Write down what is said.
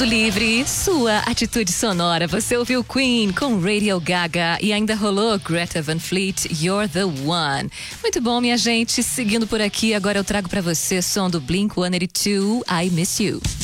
Mundo Livre, sua atitude sonora. Você ouviu Queen com Radio Gaga e ainda rolou Greta Van Fleet, You're the One. Muito bom, minha gente. Seguindo por aqui, agora eu trago pra você som do Blink-182, I Miss You.